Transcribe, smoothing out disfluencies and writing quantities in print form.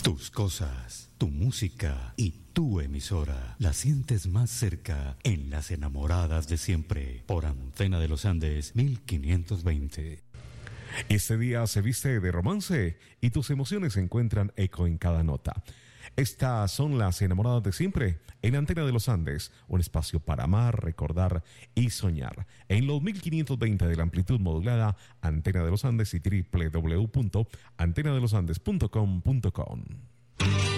Tus cosas, tu música y tu emisora la sientes más cerca en Las Enamoradas de Siempre por Antena de los Andes 1520. Este día se viste de romance y tus emociones encuentran eco en cada nota. Estas son Las Enamoradas de Siempre en Antena de los Andes, un espacio para amar, recordar y soñar. En los 1520 de la amplitud modulada, Antena de los Andes y www.antenadelosandes.com.com.